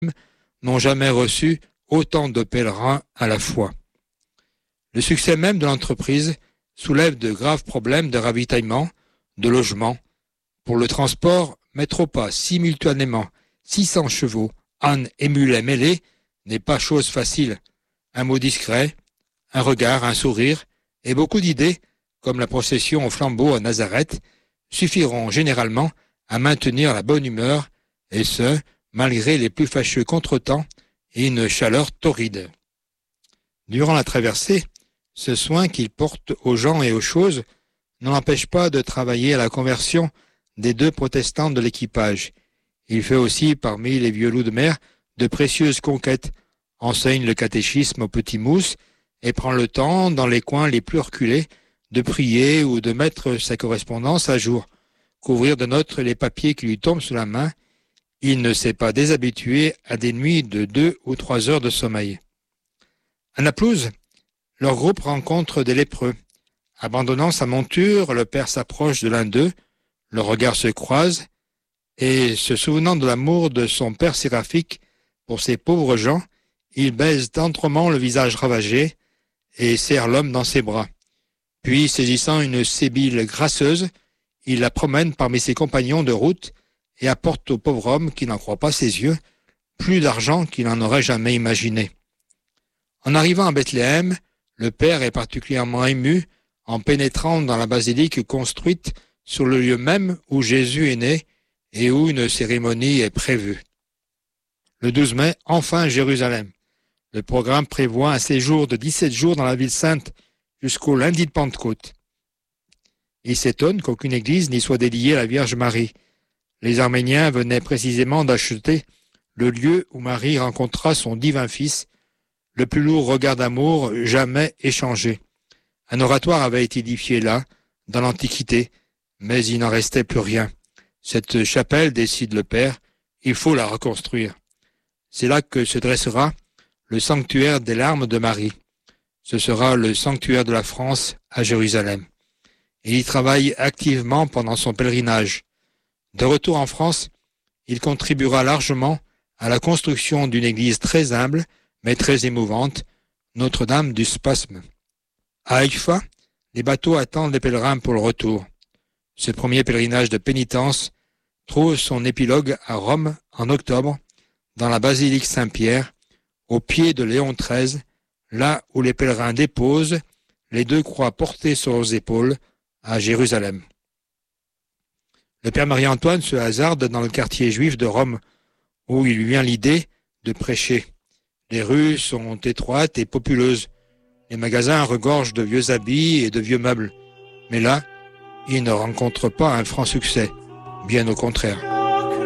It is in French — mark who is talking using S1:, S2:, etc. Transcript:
S1: n'ont jamais reçu autant de pèlerins à la fois. Le succès même de l'entreprise soulève de graves problèmes de ravitaillement, de logement. Pour le transport, mettre au pas simultanément 600 chevaux, ânes et mulets mêlés n'est pas chose facile. Un mot discret, un regard, un sourire et beaucoup d'idées, comme la procession au flambeau à Nazareth, suffiront généralement à maintenir la bonne humeur, et ce, malgré les plus fâcheux contretemps et une chaleur torride. Durant la traversée, ce soin qu'il porte aux gens et aux choses ne l'empêche pas de travailler à la conversion des 2 protestants de l'équipage. Il fait aussi, parmi les vieux loups de mer, de précieuses conquêtes, enseigne le catéchisme aux petits mousses et prend le temps, dans les coins les plus reculés, de prier ou de mettre sa correspondance à jour, couvrir de notes les papiers qui lui tombent sous la main. Il ne s'est pas déshabitué à des nuits de 2 ou 3 heures de sommeil. À Naplouse, leur groupe rencontre des lépreux. Abandonnant sa monture, le père s'approche de l'un d'eux, leurs regards se croisent, et se souvenant de l'amour de son père séraphique pour ces pauvres gens, il baise tendrement le visage ravagé et serre l'homme dans ses bras. Puis, saisissant une sébile grasseuse, il la promène parmi ses compagnons de route et apporte au pauvre homme, qui n'en croit pas ses yeux, plus d'argent qu'il n'en aurait jamais imaginé. En arrivant à Bethléem, le père est particulièrement ému en pénétrant dans la basilique construite sur le lieu même où Jésus est né et où une cérémonie est prévue. Le 12 mai, enfin Jérusalem. Le programme prévoit un séjour de 17 jours dans la ville sainte jusqu'au lundi de Pentecôte. Il s'étonne qu'aucune église n'y soit dédiée à la Vierge Marie. Les Arméniens venaient précisément d'acheter le lieu où Marie rencontra son divin Fils, le plus lourd regard d'amour jamais échangé. Un oratoire avait été édifié là, dans l'Antiquité, mais il n'en restait plus rien. Cette chapelle, décide le Père, il faut la reconstruire. C'est là que se dressera le sanctuaire des larmes de Marie. Ce sera le sanctuaire de la France à Jérusalem. Et il travaille activement pendant son pèlerinage. De retour en France, il contribuera largement à la construction d'une église très humble, mais très émouvante, Notre-Dame du Spasme. À Haïfa, les bateaux attendent les pèlerins pour le retour. Ce premier pèlerinage de pénitence trouve son épilogue à Rome en octobre, dans la basilique Saint-Pierre, au pied de Léon XIII, là où les pèlerins déposent les 2 croix portées sur leurs épaules à Jérusalem. Le père Marie-Antoine se hasarde dans le quartier juif de Rome, où il lui vient l'idée de prêcher. Les rues sont étroites et populeuses. Les magasins regorgent de vieux habits et de vieux meubles. Mais là, il ne rencontre pas un franc succès, bien au contraire.